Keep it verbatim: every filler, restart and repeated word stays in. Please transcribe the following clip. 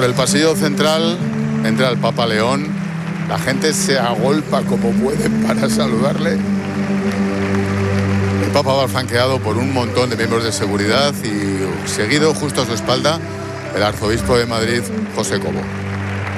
el pasillo central entra el Papa León. La gente se agolpa como puede para saludarle. El Papa va flanqueado por un montón de miembros de seguridad y seguido, justo a su espalda, el arzobispo de Madrid, José Cobo.